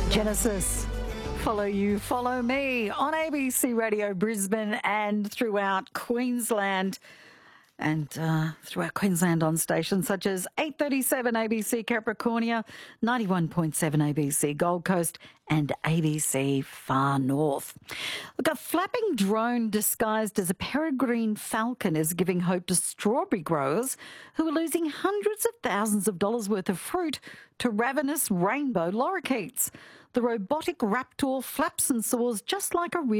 Genesis, follow you, follow me on ABC Radio Brisbane and throughout Queensland. And throughout Queensland on stations such as 837 ABC Capricornia, 91.7 ABC Gold Coast and ABC Far North. Look, a flapping drone disguised as a peregrine falcon is giving hope to strawberry growers who are losing hundreds of thousands of dollars worth of fruit to ravenous rainbow lorikeets. The robotic raptor flaps and soars just like a real